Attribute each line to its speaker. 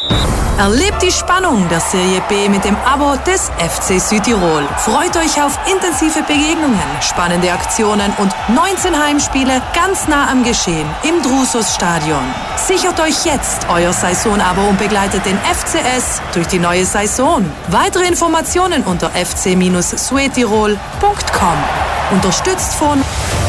Speaker 1: Erlebt die Spannung der Serie B mit dem Abo des FC Südtirol. Freut euch auf intensive Begegnungen, spannende Aktionen und 19 Heimspiele ganz nah am Geschehen im Drusos-Stadion. Sichert euch jetzt euer Saisonabo und begleitet den FCS durch die neue Saison. Weitere Informationen unter fc-suetirol.com. Unterstützt von